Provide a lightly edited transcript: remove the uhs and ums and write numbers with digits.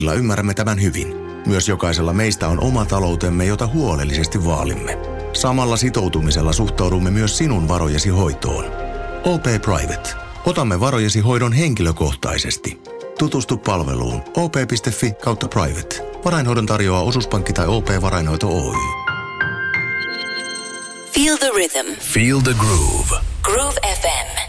Ymmärrämme tämän hyvin. Myös jokaisella meistä on oma taloutemme, jota huolellisesti vaalimme. Samalla sitoutumisella suhtaudumme myös sinun varojesi hoitoon. OP Private. Otamme varojesi hoidon henkilökohtaisesti. Tutustu palveluun op.fi/private. Varainhoidon tarjoaa Osuuspankki tai OP-varainhoito Oy. Feel the rhythm. Feel the groove. Groove FM.